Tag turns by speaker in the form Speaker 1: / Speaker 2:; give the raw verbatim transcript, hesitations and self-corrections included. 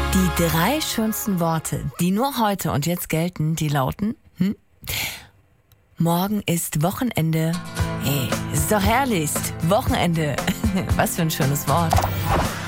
Speaker 1: Die drei schönsten Worte, die nur heute und jetzt gelten, die lauten, hm? Morgen ist Wochenende. Hey, ist doch herrlich. Wochenende. Was für ein schönes Wort.